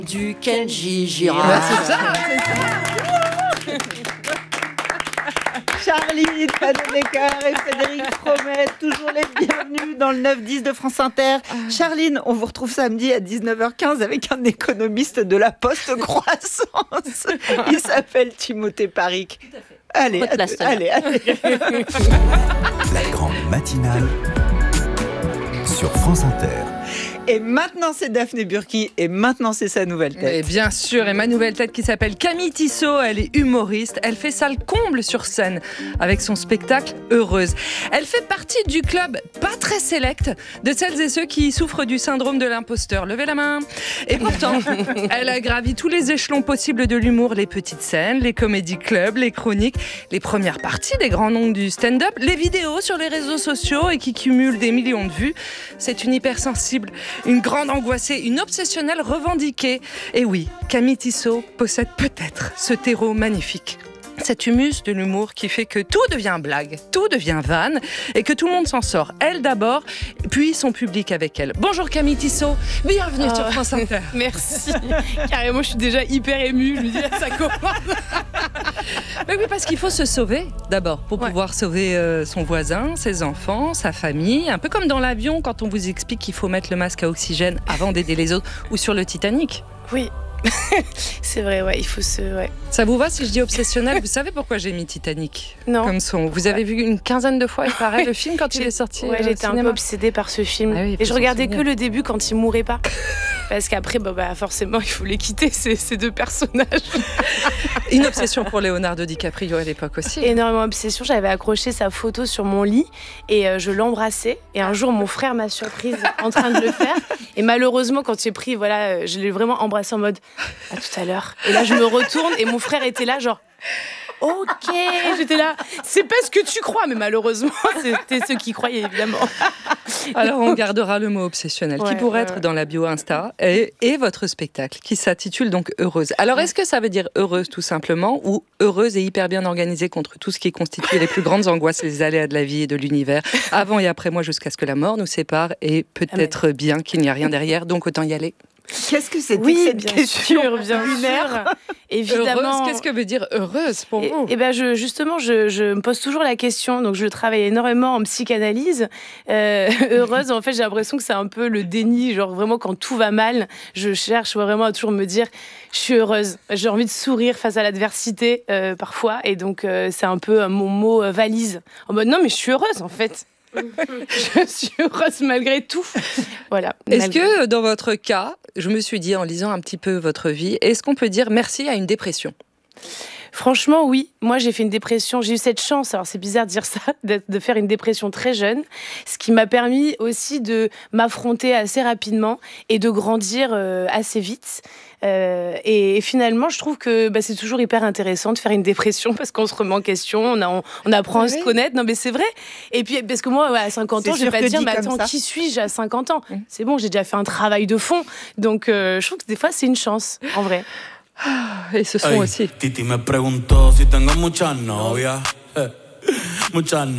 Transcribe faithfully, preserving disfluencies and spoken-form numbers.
Du Kenji Girac. Ouais, c'est ça, c'est ça. Charline Vanhoenacker et Frédéric Fromet, toujours les bienvenus dans le neuf dix de France Inter. Charline, on vous retrouve samedi à dix-neuf heures quinze avec un économiste de la Poste Croissance. Il s'appelle Timothée Paric. Tout à fait. Allez, Place, allez, allez. La grande matinale sur France Inter. Et maintenant, c'est Daphné Burki et maintenant, c'est sa nouvelle tête. Et bien sûr, et ma nouvelle tête qui s'appelle Camille Tissot, elle est humoriste, elle fait ça le comble sur scène avec son spectacle Heureuse. Elle fait partie du club pas très sélect de celles et ceux qui souffrent du syndrome de l'imposteur. Levez la main. Et pourtant, elle a gravi tous les échelons possibles de l'humour, les petites scènes, les comédie clubs, les chroniques, les premières parties des grands noms du stand-up, les vidéos sur les réseaux sociaux et qui cumulent des millions de vues. C'est une hypersensible, une grande angoissée, une obsessionnelle revendiquée. Et oui, Camille Tissot possède peut-être ce terreau magnifique. Cet humus de l'humour qui fait que tout devient blague, tout devient vanne et que tout le monde s'en sort. Elle d'abord, puis son public avec elle. Bonjour Camille Tissot, bienvenue oh. sur France Inter. Merci. Carrément, je suis déjà hyper émue. Je me dis, là, ça commence. Mais oui, parce qu'il faut se sauver d'abord pour ouais. pouvoir sauver euh, son voisin, ses enfants, sa famille. Un peu comme dans l'avion quand on vous explique qu'il faut mettre le masque à oxygène avant d'aider les autres, ou sur le Titanic. Oui. C'est vrai, ouais, il faut se... Ouais. Ça vous va si je dis obsessionnel? Vous savez pourquoi j'ai mis Titanic non. comme son? Vous avez vu une quinzaine de fois, il paraît, le film quand il est sorti? Ouais, j'étais un peu obsédée par ce film. Ah oui, et je regardais que le début quand il mourait pas. Parce qu'après, bah, bah, forcément, il faut les quitter, ces, ces deux personnages. Une obsession pour Leonardo DiCaprio à l'époque aussi. Énormément obsession. J'avais accroché sa photo sur mon lit et euh, je l'embrassais. Et un jour, mon frère m'a surprise en train de le faire. Et malheureusement, quand j'ai pris, voilà, je l'ai vraiment embrassé en mode à tout à l'heure. Et là, je me retourne et mon frère était là, genre. Ok, j'étais là. C'est pas ce que tu crois, mais malheureusement, c'était ceux qui croyaient, évidemment. Alors, on gardera le mot obsessionnel, ouais, qui pourrait ouais, être ouais. dans la bio Insta, et, et votre spectacle, qui s'intitule donc Heureuse. Alors, est-ce que ça veut dire heureuse tout simplement, ou heureuse et hyper bien organisée contre tout ce qui constitue les plus grandes angoisses, les aléas de la vie et de l'univers, avant et après moi, jusqu'à ce que la mort nous sépare, et peut-être Amen. Bien qu'il n'y a rien derrière, donc autant y aller. Qu'est-ce que c'est oui, que cette bien question sûr, bien sûr. Évidemment. Heureuse, qu'est-ce que veut dire heureuse pour vous? Et, et ben je, justement, je, je me pose toujours la question. Donc, je travaille énormément en psychanalyse. Euh, heureuse, en fait, j'ai l'impression que c'est un peu le déni. Genre, vraiment, quand tout va mal, je cherche vraiment à toujours me dire je suis heureuse. J'ai envie de sourire face à l'adversité, euh, parfois. Et donc, euh, c'est un peu euh, mon mot euh, valise. En mode non, mais je suis heureuse, en fait. Je suis heureuse malgré tout. Voilà. Est-ce que dans votre cas, je me suis dit en lisant un petit peu votre vie, est-ce qu'on peut dire merci à une dépression? Franchement, oui. Moi, j'ai fait une dépression. J'ai eu cette chance, alors c'est bizarre de dire ça, de faire une dépression très jeune, ce qui m'a permis aussi de m'affronter assez rapidement et de grandir euh, assez vite. Euh, et, et finalement, je trouve que bah, c'est toujours hyper intéressant de faire une dépression parce qu'on se remet en question, on, a, on, on apprend oui. à se connaître. Non, mais c'est vrai. Et puis, parce que moi, ouais, à cinquante ans, je vais pas dire, mais attends, qui suis-je à cinquante ans? C'est bon, j'ai déjà fait un travail de fond. Donc, euh, je trouve que des fois, c'est une chance, en vrai. Et ce sont aussi. Titi me preguntó si tengo muchas novias. Muchas